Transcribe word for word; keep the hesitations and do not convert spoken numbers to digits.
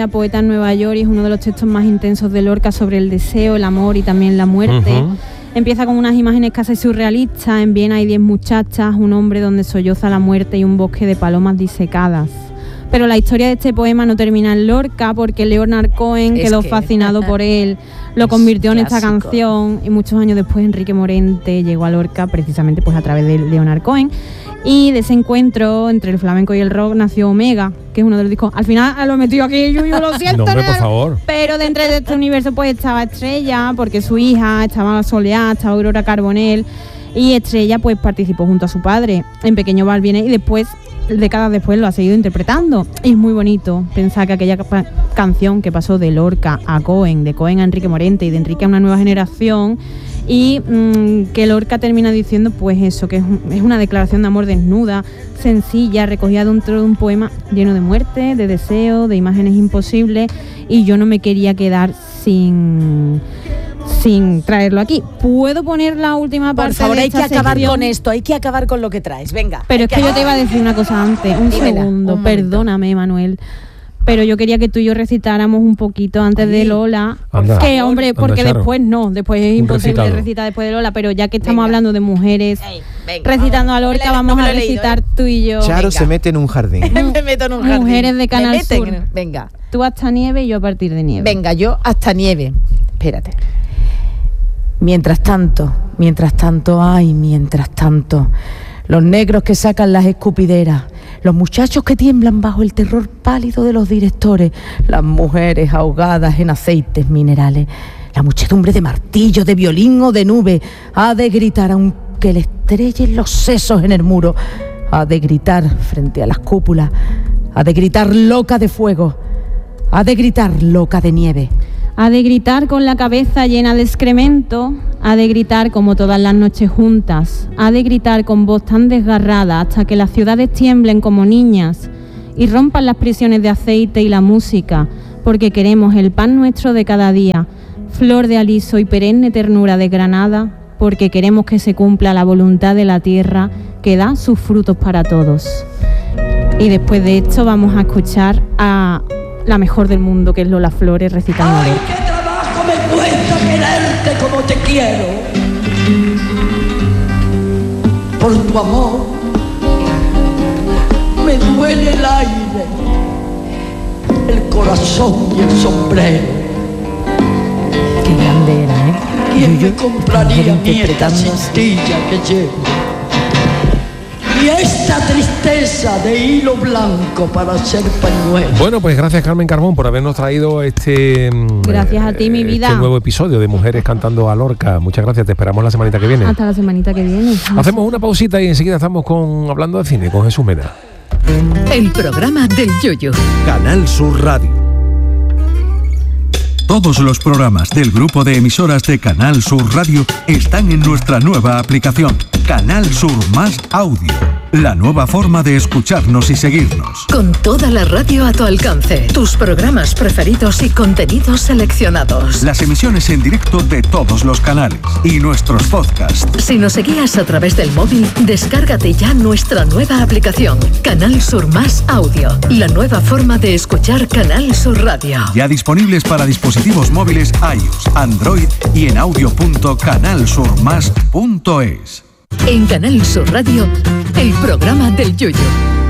sea poeta en Nueva York y es uno de los textos más intensos de Lorca sobre el deseo, el amor y también la muerte. Uh-huh. Empieza con unas imágenes casi surrealistas. En Viena hay diez muchachas, un hombre donde solloza la muerte y un bosque de palomas disecadas. Pero la historia de este poema no termina en Lorca, porque Leonard Cohen es quedó que... fascinado por él, lo convirtió en esta canción, y muchos años después Enrique Morente llegó a Lorca precisamente pues a través de Leonard Cohen. Y de ese encuentro entre el flamenco y el rock nació Omega, que es uno de los discos. Al final lo he metido aquí, yo, yo lo siento. No, hombre, por favor. Pero dentro de este universo pues estaba Estrella, porque su hija estaba Soleá, estaba Aurora Carbonell, y Estrella pues participó junto a su padre en Pequeño Val Viene, y después, décadas después, lo ha seguido interpretando. Y es muy bonito pensar que aquella ca- canción que pasó de Lorca a Cohen, de Cohen a Enrique Morente y de Enrique a una nueva generación, y mmm, que Lorca termina diciendo pues eso, que es, un, es una declaración de amor desnuda, sencilla, recogida dentro de un poema lleno de muerte, de deseo, de imágenes imposibles, y yo no me quería quedar sin... sin traerlo aquí. ¿Puedo poner la última parte? Por favor, de hay esta que acabar sección? con esto, hay que acabar con lo que traes, venga. Pero es que, que yo te iba a decir una cosa antes, un Dímela, segundo, un perdóname, Manuel. Pero yo quería que tú y yo recitáramos un poquito antes Ay, de Lola. Anda, que, hombre, porque anda, después no, después es imposible recitado. recitar después de Lola, pero ya que estamos venga. hablando de mujeres Ey, venga, recitando vamos. a Lorca, No vamos me a lo he leído, recitar ¿eh? tú y yo. Charo venga. se mete en un jardín. Me meto en un jardín. Mujeres de Canal Me Sur. en... Venga. Tú hasta nieve y yo a partir de nieve. Venga, yo hasta nieve. Espérate. Mientras tanto, mientras tanto, ay, mientras tanto, los negros que sacan las escupideras, los muchachos que tiemblan bajo el terror pálido de los directores, las mujeres ahogadas en aceites minerales, la muchedumbre de martillos, de violín o de nube, ha de gritar aunque le estrellen los sesos en el muro, ha de gritar frente a las cúpulas, ha de gritar loca de fuego, ha de gritar loca de nieve. Ha de gritar con la cabeza llena de excremento, ha de gritar como todas las noches juntas, ha de gritar con voz tan desgarrada hasta que las ciudades tiemblen como niñas y rompan las prisiones de aceite y la música, porque queremos el pan nuestro de cada día, flor de aliso y perenne ternura de granada, porque queremos que se cumpla la voluntad de la tierra que da sus frutos para todos. Y después de esto vamos a escuchar a la mejor del mundo, que es Lola Flores, recitando. ¡Ay, qué trabajo me cuesta quererte como te quiero! Por tu amor me duele el aire, el corazón y el sombrero. Qué grande era, ¿eh? ¿Quién me compraría mi esta cintilla que llevo? Y esta tristeza de hilo blanco para hacer pañuelo. Bueno, pues gracias Carmen Carbón por habernos traído este gracias a ti, mi vida, este nuevo episodio de Mujeres Cantando a Lorca. Muchas gracias, te esperamos la semanita que viene. Hasta la semanita que viene. Hacemos una pausita y enseguida estamos con hablando de cine con Jesús Mena. El programa del Yoyo. Canal Sur Radio. Todos los programas del grupo de emisoras de Canal Sur Radio están en nuestra nueva aplicación, Canal Sur Más Audio. La nueva forma de escucharnos y seguirnos. Con toda la radio a tu alcance, tus programas preferidos y contenidos seleccionados. Las emisiones en directo de todos los canales y nuestros podcasts. Si nos seguías a través del móvil, descárgate ya nuestra nueva aplicación, Canal Sur Más Audio. La nueva forma de escuchar Canal Sur Radio. Ya disponibles para dispositivos móviles iOS, Android y en audio punto canal sur más punto es. En Canal Sur Radio, el programa del Yoyo.